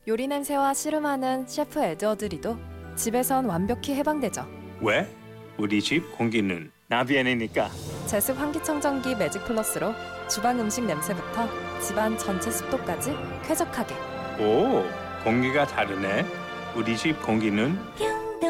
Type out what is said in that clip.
요리 냄새와 씨름하는 셰프 에드워드 리도 집에선 완벽히 해방되죠. 왜? 우리 집 공기는 나비엔이니까. 제습 환기청정기 매직 플러스로 주방 음식 냄새부터 집안 전체 습도까지 쾌적하게. 오, 공기가 다르네. 우리 집 공기는